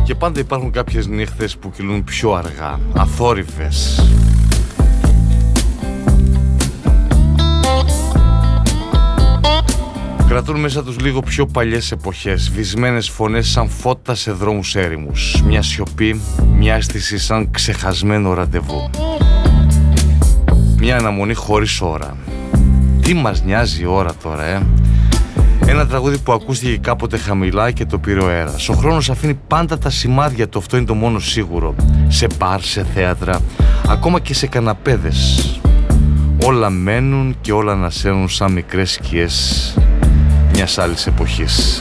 Και πάντα υπάρχουν κάποιες νύχτες που κυλούν πιο αργά, αθόρυβες. Κρατούν μέσα τους λίγο πιο παλιές εποχές, βυσμένες φωνές σαν φώτα σε δρόμους έρημους. Μια σιωπή, μια αίσθηση σαν ξεχασμένο ραντεβού. Μια αναμονή χωρίς ώρα. Τι μας νοιάζει η ώρα τώρα, Ένα τραγούδι που ακούστηκε κάποτε χαμηλά και το πήρε ο αέρας. Ο χρόνος αφήνει πάντα τα σημάδια του, αυτό είναι το μόνο σίγουρο. Σε μπαρ, σε θέατρα, ακόμα και σε καναπέδες. Όλα μένουν και όλα ανασένουν σαν μικρές σκιές μιας άλλης εποχής.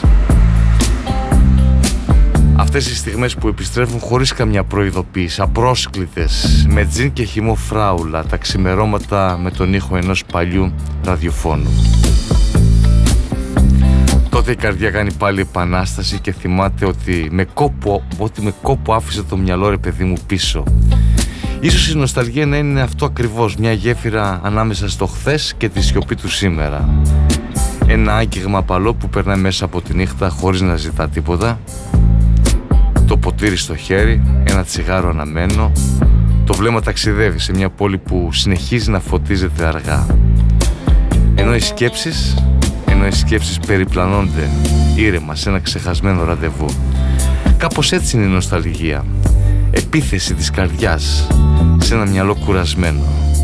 Αυτές οι στιγμές που επιστρέφουν χωρίς καμιά προειδοποίηση, απρόσκλητες, με τζιν και χυμό φράουλα, τα ξημερώματα με τον ήχο ενός παλιού ραδιοφώνου. Τότε η καρδιά κάνει πάλι επανάσταση και θυμάται ότι με κόπο άφησε το μυαλό, ρε παιδί μου, πίσω. Ίσως η νοσταλγία να είναι αυτό ακριβώς, μια γέφυρα ανάμεσα στο χθες και τη σιωπή του σήμερα. Ένα άγγιγμα απαλό που περνάει μέσα από τη νύχτα χωρίς να ζητά τίποτα. Το ποτήρι στο χέρι, ένα τσιγάρο αναμένο. Το βλέμμα ταξιδεύει σε μια πόλη που συνεχίζει να φωτίζεται αργά. Ενώ οι σκέψεις περιπλανώνται ήρεμα σε ένα ξεχασμένο ραντεβού. Κάπως έτσι είναι η νοσταλγία. Επίθεση της καρδιάς σε ένα μυαλό κουρασμένο.